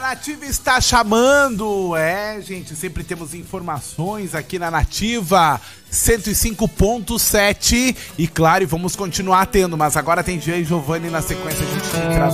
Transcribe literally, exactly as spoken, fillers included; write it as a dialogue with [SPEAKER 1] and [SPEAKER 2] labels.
[SPEAKER 1] Nativa está chamando. É, gente, sempre temos informações aqui na Nativa cento e cinco ponto sete. E claro, vamos continuar tendo, mas agora tem Jean e Giovanni na sequência, a gente traz